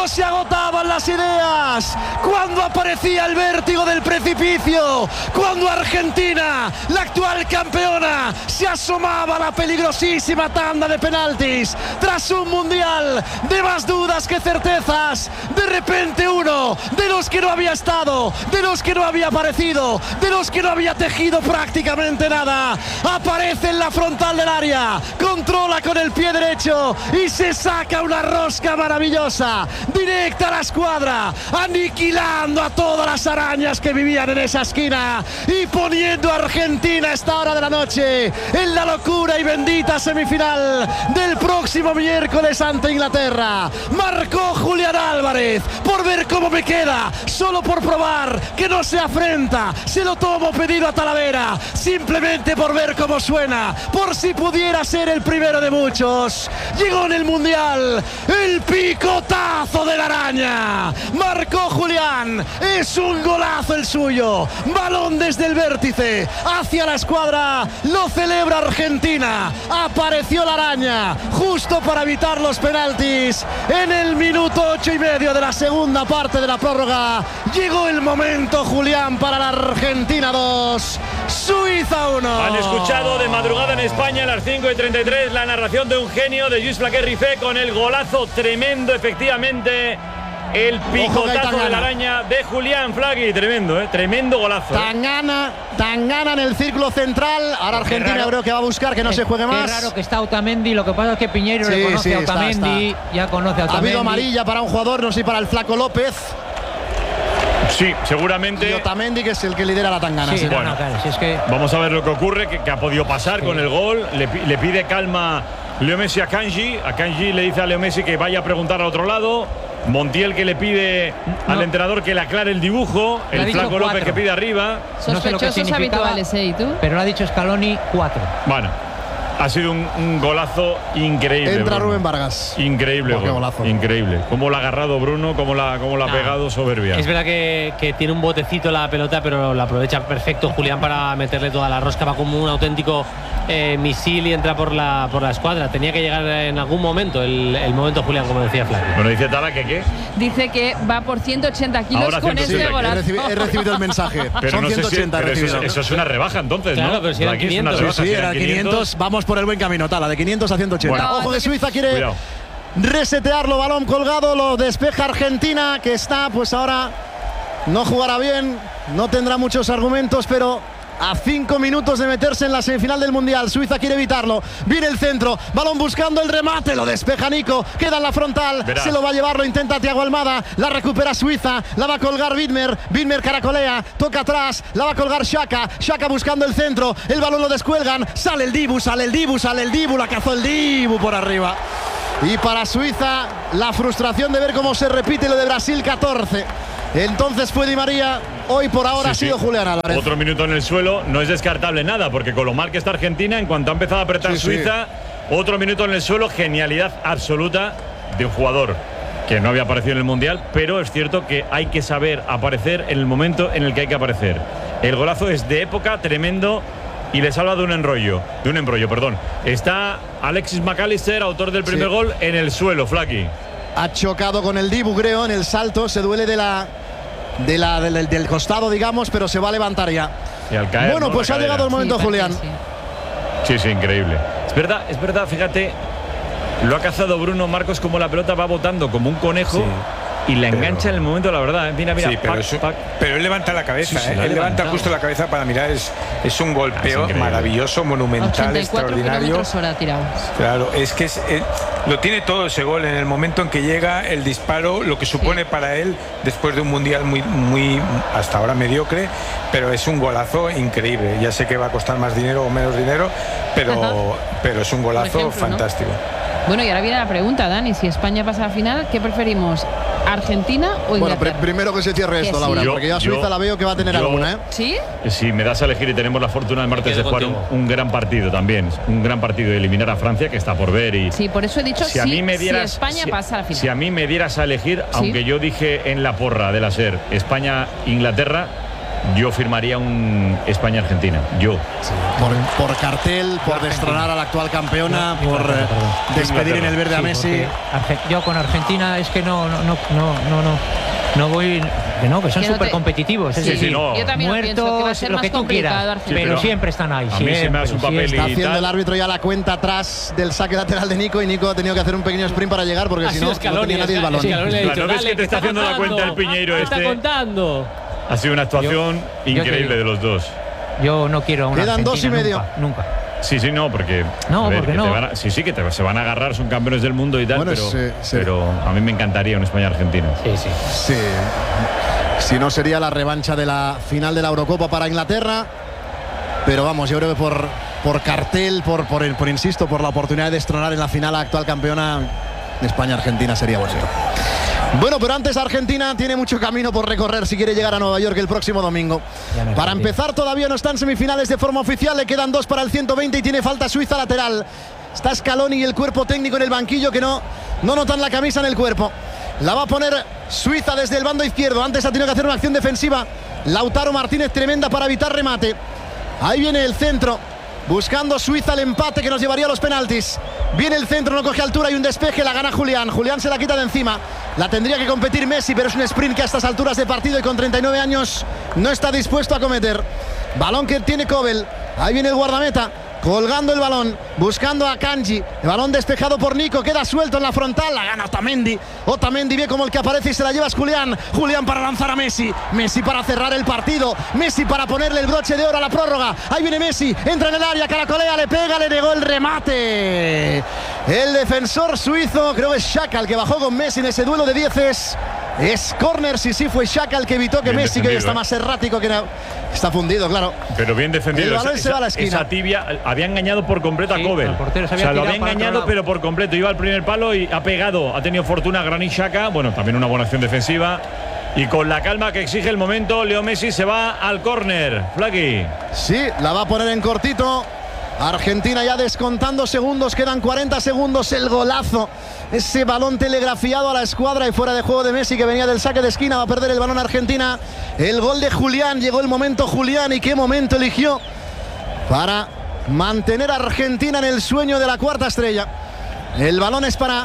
cuando se agotaban las ideas, cuando aparecía el vértigo del precipicio, cuando Argentina, la actual campeona, se asomaba a la peligrosísima tanda de penaltis, tras un mundial de más dudas que certezas, de repente uno de los que no había estado, de los que no había aparecido, de los que no había tejido prácticamente nada, aparece en la frontal del área, controla con el pie derecho y se saca una rosca maravillosa, directa a la escuadra, aniquilando a todas las arañas que vivían en esa esquina y poniendo a Argentina a esta hora de la noche en la locura y bendita semifinal del próximo miércoles ante Inglaterra. Marcó Julián Álvarez, por ver cómo me queda, solo por probar que no se afrenta, se lo tomo pedido a Talavera, simplemente por ver cómo suena, por si pudiera ser el primero de muchos. Llegó en el Mundial el picotazo de la araña, marcó Julián, es un golazo el suyo, balón desde el vértice hacia la escuadra, lo celebra Argentina, apareció la araña justo para evitar los penaltis en el minuto 8:30 de la segunda parte de la prórroga. Llegó el momento, Julián, para la Argentina 2, Suiza 1. Han escuchado de madrugada en España a las 5:33 la narración de un genio, de Lluís Flaquer-Rifé, con el golazo tremendo, efectivamente. El picotazo de la araña de Julián Flaqui, tremendo, tremendo golazo. Tangana en el círculo central. Ahora Argentina creo que va a buscar que no se juegue más. Es raro que está Otamendi, lo que pasa es que Piñeiro le conoce a Otamendi, está. ya conoce a Otamendi. Ha habido amarilla para un jugador, no sé si para el Flaco López. Sí, seguramente. Y Otamendi, que es el que lidera la tangana. Sí, bueno, claro, si es que... Vamos a ver lo que ocurre, que ha podido pasar con el gol. Le pide calma Leo Messi a Kanji. A Kanji le dice a Leo Messi que vaya a preguntar al otro lado. Montiel que le pide al entrenador que le aclare el dibujo. El Flaco López que pide arriba. Sospechosos habituales, ¿y tú? Pero lo ha dicho Scaloni 4. Bueno, ha sido un golazo increíble. Entra Bruno. Rubén Vargas. Increíble, qué golazo. Increíble. Cómo la ha agarrado Bruno, cómo la ha pegado soberbia. Es verdad que tiene un botecito la pelota, pero la aprovecha perfecto Julián para meterle toda la rosca. Va como un auténtico misil y entra por la escuadra. Tenía que llegar en algún momento el momento Julián, como decía Flavio. Bueno, dice Tala que ¿qué? Dice que va por 180 kilos Ahora con 180 este golazo. He recibido el mensaje. Pero Son no sé 180 pero recibido. eso es una rebaja entonces, claro, ¿no? pero si eran Aquí es 500. una rebaja, Sí, si era 500. Vamos por el buen camino, Tala, de 500 a 180. Bueno. Ojo que Suiza quiere resetearlo, balón colgado, lo despeja Argentina, que está, pues ahora no jugará bien, no tendrá muchos argumentos, pero a 5 minutos de meterse en la semifinal del Mundial. Suiza quiere evitarlo, viene el centro, balón buscando el remate, lo despeja Nico, queda en la frontal, se lo va a llevar, lo intenta Thiago Almada, la recupera Suiza, la va a colgar Widmer caracolea, toca atrás, la va a colgar Xhaka buscando el centro, el balón lo descuelgan, sale el Dibu, la cazó el Dibu por arriba. Y para Suiza, la frustración de ver cómo se repite lo de Brasil 14. Entonces fue Di María, hoy por ahora ha sido Julián Álvarez. Otro minuto en el suelo, no es descartable nada, porque con lo mal que está Argentina, en cuanto ha empezado a apretar Suiza, otro minuto en el suelo, genialidad absoluta de un jugador que no había aparecido en el Mundial, pero es cierto que hay que saber aparecer en el momento en el que hay que aparecer. El golazo es de época, tremendo, y le salva de un embrollo. Está Alexis McAllister, autor del primer gol, en el suelo, Flaqui. Ha chocado con el Dibu, creo, en el salto, se duele del costado, digamos, pero se va a levantar ya. Y al caer, bueno, pues ha llegado el momento, Julián. Sí, increíble. Es verdad, fíjate, lo ha cazado Bruno Marcos, como la pelota va botando como un conejo. Y la engancha en el momento, la verdad. Mira, sí, pero él levanta la cabeza, él levanta justo la cabeza para mirar. Es un golpeo maravilloso, monumental, 84 extraordinario. km/h tirado. Claro, es que lo tiene todo ese gol en el momento en que llega el disparo, lo que supone para él después de un mundial muy hasta ahora mediocre, pero es un golazo increíble. Ya sé que va a costar más dinero o menos dinero, pero es un golazo fantástico. ¿No? Bueno, y ahora viene la pregunta, Dani, si España pasa a la final, ¿qué preferimos? ¿Argentina o Inglaterra? Bueno, primero que se cierre esto, Laura, porque yo a Suiza la veo que va a tener alguna, ¿eh? ¿Sí? Si me das a elegir, y tenemos la fortuna el martes de jugar un gran partido también, un gran partido de eliminar a Francia, que está por ver. Y sí, por eso he dicho si España pasa a la final. Si a mí me dieras a elegir, aunque yo dije en la porra de la SER España-Inglaterra, yo firmaría un España-Argentina. Yo. Sí, por cartel, por destronar a la actual campeona, por despedir en el verde a Messi. Yo con Argentina es que no voy. Que son súper competitivos. No. Yo también muertos, pienso que va a ser lo más que tú quieras, complicado. pero siempre están ahí. A mí se me hace un papel Está haciendo el árbitro ya la cuenta atrás del saque lateral de Nico, y Nico ha tenido que hacer un pequeño sprint para llegar, porque si no tenía nadie el balón. ¿No ves que te está haciendo la cuenta el Piñeiro este? Está contando. Ha sido una actuación increíble de los dos. Yo no quiero una Quedan Argentina 2:30. Nunca. Sí, porque. No, porque no. Se van a agarrar, son campeones del mundo y tal, Bueno, pero a mí me encantaría un España-Argentina. Sí. Si no, sería la revancha de la final de la Eurocopa para Inglaterra. Pero vamos, yo creo que por cartel, insisto, por la oportunidad de destronar en la final a la actual campeona, España-Argentina sería bonito. Bueno, pero antes Argentina tiene mucho camino por recorrer si quiere llegar a Nueva York el próximo domingo. Para empezar, todavía no están semifinales de forma oficial, le quedan 2 para el 120 y tiene falta Suiza lateral. Está Scaloni y el cuerpo técnico en el banquillo, que no notan la camisa en el cuerpo. La va a poner Suiza desde el bando izquierdo. Antes ha tenido que hacer una acción defensiva Lautaro Martínez tremenda para evitar remate. Ahí viene el centro, buscando Suiza el empate que nos llevaría a los penaltis. Viene el centro, no coge altura y un despeje, la gana Julián. Julián se la quita de encima. La tendría que competir Messi, pero es un sprint que a estas alturas de partido y con 39 años no está dispuesto a cometer. Balón que tiene Kobel. Ahí viene el guardameta, colgando el balón, buscando a Kanji. El balón despejado por Nico, queda suelto en la frontal, la gana Otamendi. Otamendi ve como el que aparece y se la lleva a Julián. Julián para lanzar a Messi. Messi para cerrar el partido. Messi para ponerle el broche de oro a la prórroga. Ahí viene Messi, entra en el área, caracolea, le pega, le negó el remate. El defensor suizo, creo que es Xhaka el que bajó con Messi en ese duelo de 10. Es córner, sí, fue Xhaka el que evitó que bien Messi, que hoy está más errático que está fundido, claro. Pero bien defendido. El balón se va a la esquina. Esa tibia había engañado por completo a Kobel. El portero se había lo había tirado para engañado, otro lado. pero por completo. Iba al primer palo y ha pegado. Ha tenido fortuna Granit Xhaka. Bueno, también una buena acción defensiva. Y con la calma que exige el momento, Leo Messi se va al córner. Flaky. Sí, la va a poner en cortito. Argentina ya descontando segundos, quedan 40 segundos, el golazo, ese balón telegrafiado a la escuadra y fuera de juego de Messi que venía del saque de esquina, va a perder el balón Argentina. El gol de Julián, llegó el momento Julián, y qué momento eligió para mantener a Argentina en el sueño de la cuarta estrella. El balón es para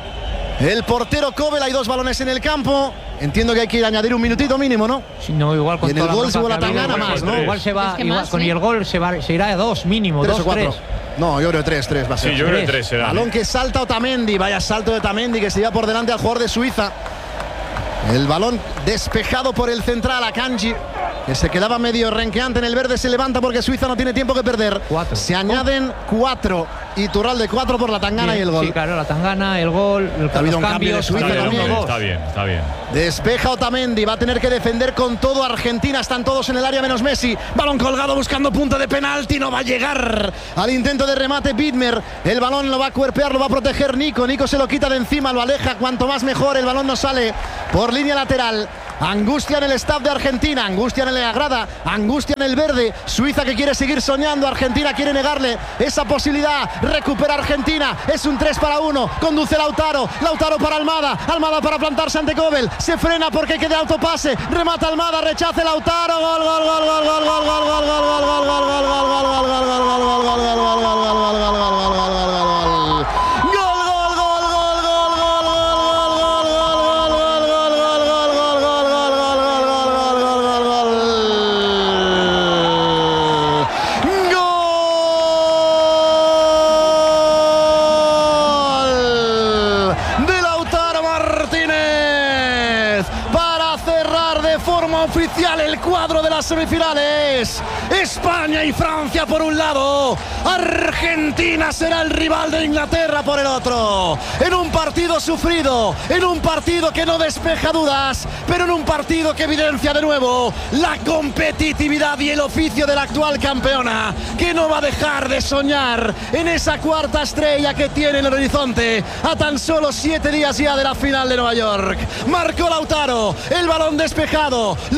el portero Kobel, hay 2 balones en el campo. Entiendo que hay que añadir un minutito mínimo, ¿no? Si no, igual con y en el toda gol se bronca la que ha habido, tangana más, ¿no? Igual se va, Es que igual, más, con sí. el gol se irá a 2 mínimo, 3 2 o 4. 3. No, yo creo 3 va a ser. Sí, yo creo que 3 será. Balón que salta Otamendi, vaya salto de Otamendi que se lleva por delante al jugador de Suiza. El balón despejado por el central, Akanji, que se quedaba medio renqueante en el verde, se levanta porque Suiza no tiene tiempo que perder. 4. Se añaden 4. Iturralde 4 por la tangana. Bien, y el gol. Sí, claro, la tangana, el gol, Ha habido los un cambio de cambios. Suiza también. Está bien. Despeja Otamendi, va a tener que defender con todo Argentina, están todos en el área menos Messi. Balón colgado buscando punto de penalti, no va a llegar al intento de remate Widmer. El balón lo va a cuerpear, lo va a proteger Nico. Nico se lo quita de encima, lo aleja, cuanto más mejor. El balón no sale por línea lateral. Angustia en el staff de Argentina, angustia en la grada, angustia en el verde. Suiza que quiere seguir soñando, Argentina quiere negarle esa posibilidad. Recupera Argentina, es un 3-1. Conduce Lautaro, Lautaro para Almada, Almada para plantarse ante Kobel. Se frena porque queda autopase, remata Almada, rechace Lautaro. Gol, gol, gol, gol, gol, gol, gol, gol, gol, gol, gol, gol, gol, gol, gol, gol, gol, oficial el cuadro de las semifinales. España y Francia por un lado, Argentina será el rival de Inglaterra por el otro. En un partido sufrido, en un partido que no despeja dudas, pero en un partido que evidencia de nuevo la competitividad y el oficio de la actual campeona, que no va a dejar de soñar en esa cuarta estrella que tiene en el horizonte a tan solo 7 días ya de la final de Nueva York. Marcó Lautaro, el balón despejado, lo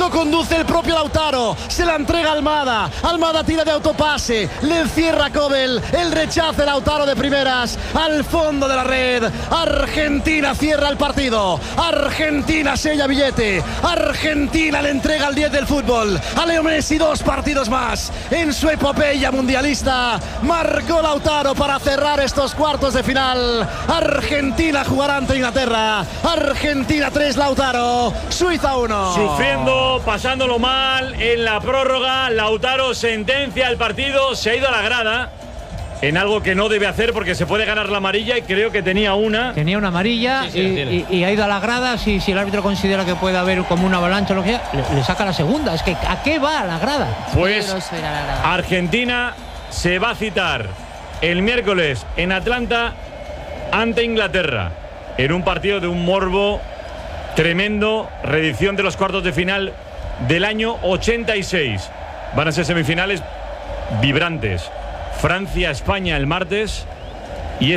lo conduce el propio Lautaro, se la entrega a Almada, Almada tira de autopase, le encierra Kobel, el rechace Lautaro de primeras, al fondo de la red. Argentina cierra el partido, Argentina sella billete, Argentina le entrega el 10 del fútbol a Leo Messi. 2 partidos más en su epopeya mundialista. Marcó Lautaro para cerrar estos cuartos de final. Argentina jugará ante Inglaterra. Argentina 3, Lautaro, Suiza 1. Sufriendo, pasándolo mal en la prórroga. Lautaro sentencia el partido, se ha ido a la grada en algo que no debe hacer porque se puede ganar la amarilla y creo que tenía una. Tenía una amarilla y ha ido a la grada. Si el árbitro considera que puede haber como una avalancha o lo que sea, le saca la segunda. Es que ¿a qué va a la grada? Pues Argentina se va a citar el miércoles en Atlanta ante Inglaterra en un partido de un morbo tremendo, reedición de los cuartos de final del año 86. Van a ser semifinales vibrantes. Francia-España el martes y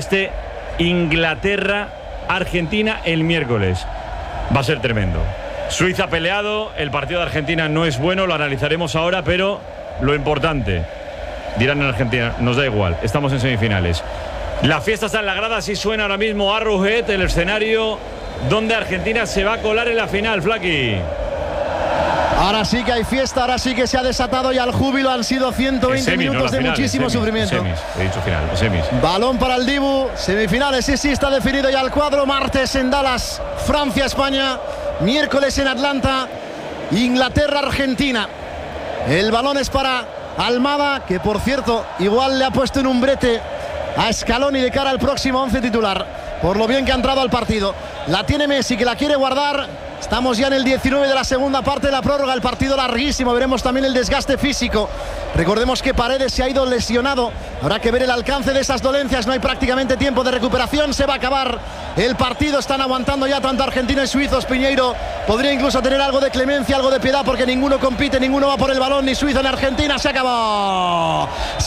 Inglaterra-Argentina el miércoles. Va a ser tremendo. Suiza peleado, el partido de Argentina no es bueno, lo analizaremos ahora, pero lo importante, dirán en Argentina, nos da igual, estamos en semifinales. La fiesta está en la grada, así suena ahora mismo Arrowhead, el escenario donde Argentina se va a colar en la final, Flaky. Ahora sí que hay fiesta, ahora sí que se ha desatado ya el júbilo. Han sido 120 minutos de muchísimo sufrimiento. He dicho final, semis. Balón para el Dibu, semifinales, sí, está definido ya el cuadro. Martes en Dallas, Francia-España. Miércoles en Atlanta, Inglaterra-Argentina. El balón es para Almada, que por cierto, igual le ha puesto en un brete a Scaloni de cara al próximo 11 titular, por lo bien que ha entrado al partido. La tiene Messi, que la quiere guardar. Estamos ya en el 19 de la segunda parte de la prórroga, el partido larguísimo, veremos también el desgaste físico. Recordemos que Paredes se ha ido lesionado, habrá que ver el alcance de esas dolencias, no hay prácticamente tiempo de recuperación, se va a acabar el partido, están aguantando ya tanto Argentina y suizos. Piñeiro podría incluso tener algo de clemencia, algo de piedad, porque ninguno compite, ninguno va por el balón, ni Suiza ni Argentina. Se acabó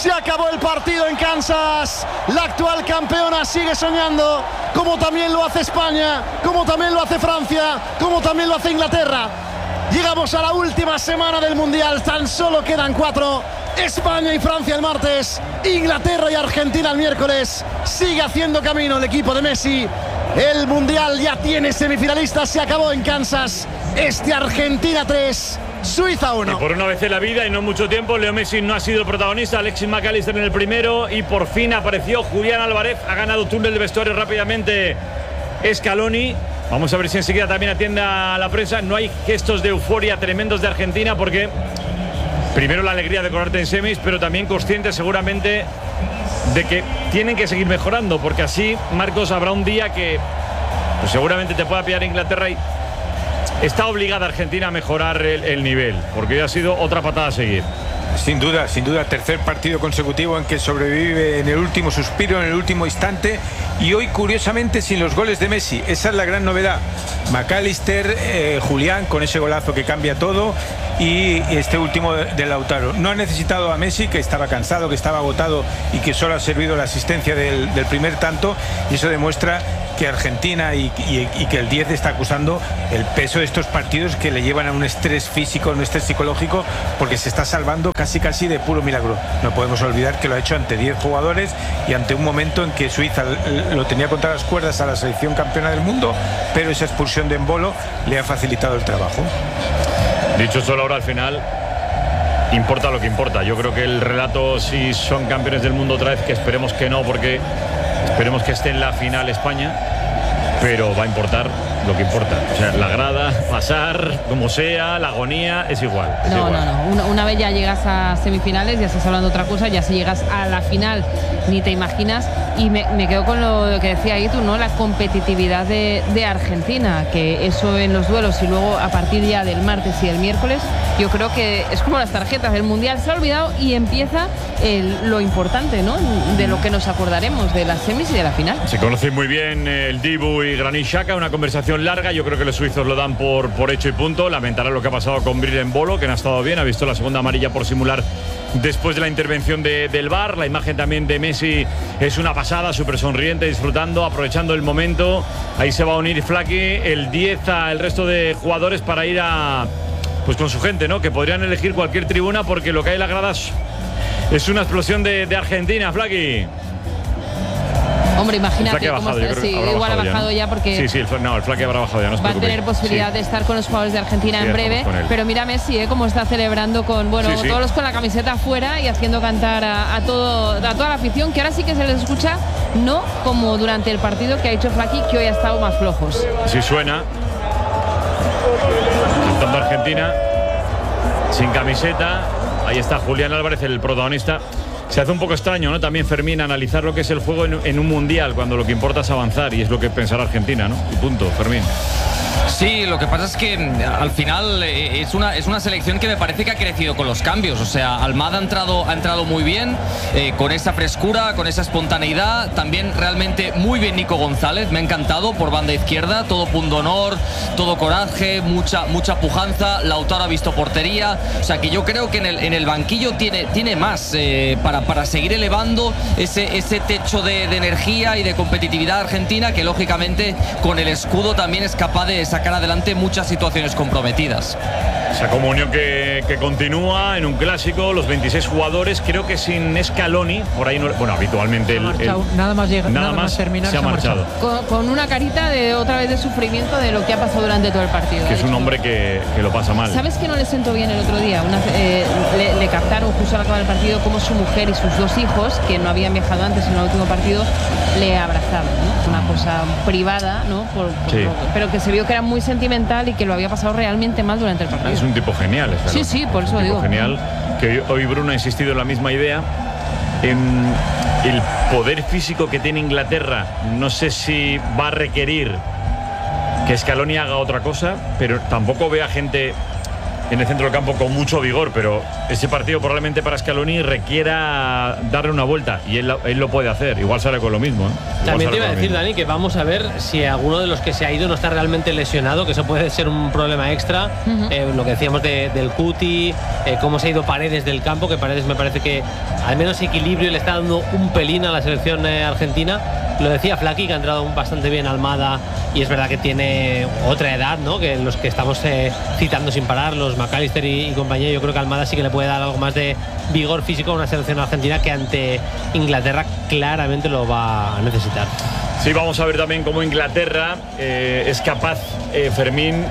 el partido en Kansas. La actual campeona sigue soñando, como también lo hace España, como también lo hace Francia, como también lo hace Inglaterra. Llegamos a la última semana del Mundial, tan solo quedan 4. España y Francia el martes, Inglaterra y Argentina el miércoles. Sigue haciendo camino el equipo de Messi. El Mundial ya tiene semifinalistas, se acabó en Kansas. Argentina 3, Suiza 1. Y por una vez en la vida y no mucho tiempo, Leo Messi no ha sido el protagonista. Alexis McAllister en el primero y por fin apareció Julián Álvarez. Ha ganado túnel de vestuario rápidamente Scaloni. Vamos a ver si enseguida también atiende a la prensa. No hay gestos de euforia tremendos de Argentina porque primero la alegría de colarte en semis, pero también conscientes seguramente de que tienen que seguir mejorando, porque así, Marcos, habrá un día que pues seguramente te pueda pillar Inglaterra y está obligada Argentina a mejorar el nivel, porque ya ha sido otra patada a seguir. Sin duda, tercer partido consecutivo en que sobrevive en el último suspiro, en el último instante, y hoy curiosamente sin los goles de Messi. Esa es la gran novedad. McAllister, Julián con ese golazo que cambia todo, y este último de Lautaro. No ha necesitado a Messi, que estaba cansado, que estaba agotado y que solo ha servido la asistencia del primer tanto, y eso demuestra que Argentina y que el 10 está acusando el peso de estos partidos que le llevan a un estrés físico, un estrés psicológico, porque se está salvando casi de puro milagro. No podemos olvidar que lo ha hecho ante 10 jugadores y ante un momento en que Suiza lo tenía contra las cuerdas a la selección campeona del mundo, pero esa expulsión de Embolo le ha facilitado el trabajo. Dicho solo ahora al final, importa lo que importa. Yo creo que el relato, si son campeones del mundo otra vez, que esperemos que no, porque esperemos que esté en la final España, pero va a importar lo que importa. O sea, la grada, pasar, como sea, la agonía, es igual. No. Una vez ya llegas a semifinales, ya estás hablando de otra cosa, ya si llegas a la final, ni te imaginas. Y me quedo con lo que decía ahí tú, ¿no? La competitividad de Argentina, que eso en los duelos y luego a partir ya del martes y el miércoles, yo creo que es como las tarjetas. El Mundial se ha olvidado y empieza lo importante, ¿no? De lo que nos acordaremos de las semis y de la final. Se conocen muy bien el Dibu y Granit Xhaka, una conversación larga. Yo creo que los suizos lo dan por hecho y punto. Lamentarán lo que ha pasado con Bril Embolo, que no ha estado bien, ha visto la segunda amarilla por simular después de la intervención del VAR. La imagen también de Messi es una pasada, súper sonriente, disfrutando, aprovechando el momento. Ahí se va a unir Flaky, el 10 al resto de jugadores para ir a pues con su gente, ¿no? Que podrían elegir cualquier tribuna porque lo que hay en las gradas es una explosión de Argentina, Flaky. Hombre, imagínate cómo está. Sí, igual ha bajado ya porque. Sí, el Flaky habrá bajado ya, no se va a preocupe. tener posibilidad de estar con los jugadores de Argentina en breve. Pero mira Messi, cómo está celebrando con, todos los con la camiseta afuera y haciendo cantar a toda la afición, que ahora sí que se les escucha, no como durante el partido que ha hecho Flaky, que hoy ha estado más flojos. Sí suena. Cantando Argentina, sin camiseta. Ahí está Julián Álvarez, el protagonista. Se hace un poco extraño, ¿no? También, Fermín, analizar lo que es el juego en un mundial, cuando lo que importa es avanzar, y es lo que pensará Argentina, ¿no? Y punto, Fermín. Sí, lo que pasa es que al final es una selección que me parece que ha crecido con los cambios. O sea, Almada ha entrado muy bien, con esa frescura, con esa espontaneidad. También realmente muy bien Nico González, me ha encantado por banda izquierda, todo pundonor, todo coraje, mucha pujanza. Lautaro ha visto portería. O sea, que yo creo que en el banquillo tiene más para seguir elevando ese techo de energía y de competitividad argentina, que lógicamente con el escudo también es capaz de sacar adelante muchas situaciones comprometidas. Esa comunión que continúa en un clásico, los 26 jugadores, creo que sin Scaloni, por ahí no, bueno, habitualmente nada más terminar se ha marchado. Con una carita de otra vez de sufrimiento de lo que ha pasado durante todo el partido. Que es un hombre que lo pasa mal. ¿Sabes que no le sentó bien el otro día? Le captaron justo al acabar el partido como su mujer y sus 2 hijos, que no habían viajado antes en el último partido, le abrazaban, ¿no? Una cosa privada, ¿no? Sí. Pero que se vio que era muy sentimental y que lo había pasado realmente mal durante el partido. Es un tipo genial. Sí, por eso digo. Genial. Que hoy Bruno ha insistido en la misma idea. El poder físico que tiene Inglaterra, no sé si va a requerir que Scaloni haga otra cosa, pero tampoco ve a gente en el centro del campo con mucho vigor, pero ese partido probablemente para Scaloni requiera darle una vuelta, y él lo puede hacer. Igual sale con lo mismo, ¿eh? También te iba a decir, Dani, que vamos a ver si alguno de los que se ha ido no está realmente lesionado, que eso puede ser un problema extra. Lo que decíamos del Cuti, cómo se ha ido Paredes del campo, que Paredes me parece que al menos equilibrio le está dando un pelín a la selección argentina. Lo decía Flaky, que ha entrado bastante bien Almada, y es verdad que tiene otra edad, ¿no? Que los que estamos citando sin parar, los McAllister y compañía, yo creo que Almada sí que le puede dar algo más de vigor físico a una selección argentina que ante Inglaterra claramente lo va a necesitar. Sí, vamos a ver también cómo Inglaterra es capaz, Fermín,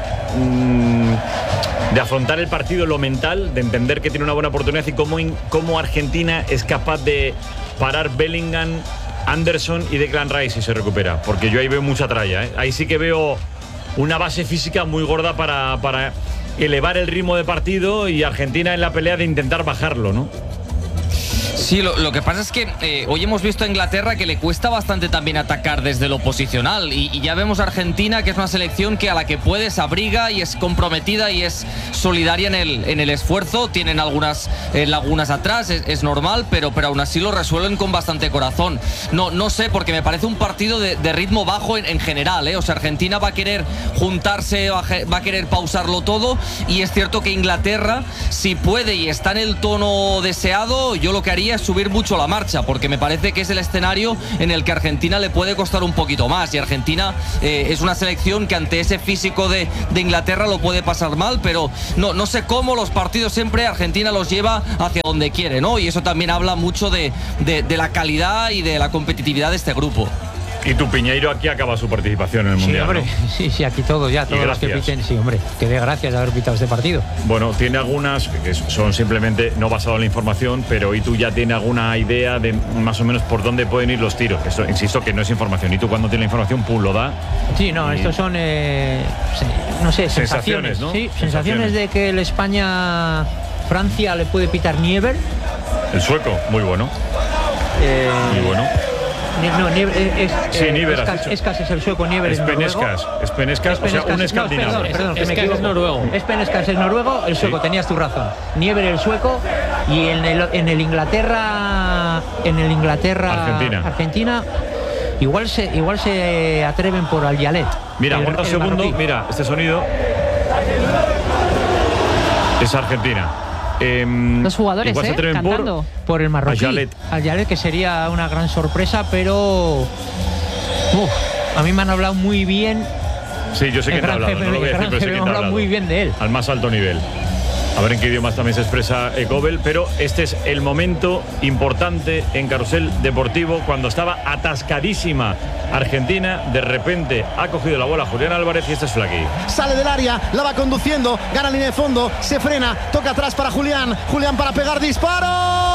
de afrontar el partido, lo mental, de entender que tiene una buena oportunidad, y cómo Argentina es capaz de parar Bellingham, Anderson y Declan Rice si se recupera, porque yo ahí veo mucha tralla, ¿eh? Ahí sí que veo una base física muy gorda para elevar el ritmo de partido, y Argentina en la pelea de intentar bajarlo, ¿no? Sí, lo que pasa es que hoy hemos visto a Inglaterra que le cuesta bastante también atacar desde lo posicional, y ya vemos a Argentina, que es una selección que a la que puede se abriga y es comprometida y es solidaria en el esfuerzo. Tienen algunas lagunas atrás, es normal, pero aún así lo resuelven con bastante corazón. No sé, porque me parece un partido de ritmo bajo en general, ¿eh? O sea, Argentina va a querer juntarse, va a querer pausarlo todo, y es cierto que Inglaterra, si puede y está en el tono deseado, yo lo que haría es subir mucho la marcha, porque me parece que es el escenario en el que Argentina le puede costar un poquito más, y Argentina es una selección que ante ese físico de Inglaterra lo puede pasar mal, pero no sé cómo los partidos siempre Argentina los lleva hacia donde quiere, ¿no? Y eso también habla mucho de la calidad y de la competitividad de este grupo. Y tu Piñeiro aquí acaba su participación en el Mundial, hombre, ¿no? Sí, aquí todos los que piten, sí, hombre, que dé gracias de haber pitado este partido. Bueno, tiene algunas que son simplemente no basado en la información, pero ¿y tú ya tienes alguna idea de más o menos por dónde pueden ir los tiros? Esto, insisto, que no es información, y tú cuando tienes la información, pum, lo da. Sí, no, estos son, no sé, sensaciones, ¿no? Sí, sensaciones de que el España-Francia le puede pitar Niever. El sueco, muy bueno. Muy bueno. No, Niever, Escas es el sueco, Niever es Penescas, o sea, un escandinavo. Perdón, que me equivoco. Es noruego. Penescas es noruego, el sueco, tenías tu razón. Niever el sueco, y en el Inglaterra Argentina igual se atreven por Al-Yalet. Mira, aguanta un segundo, mira, este sonido es Argentina. Los jugadores cantando por el marroquí Al-Yalet, que sería una gran sorpresa, pero a mí me han hablado muy bien Sí, yo sé quién te ha hablado, no lo voy a decir, pero sé quién te ha hablado. Muy bien de él. Al más alto nivel. A ver en qué idiomas también se expresa Gobel, pero este es el momento importante en Carrusel Deportivo, cuando estaba atascadísima Argentina, de repente ha cogido la bola Julián Álvarez y este es Flaky. Sale del área, la va conduciendo, gana línea de fondo, se frena, toca atrás para Julián para pegar disparo.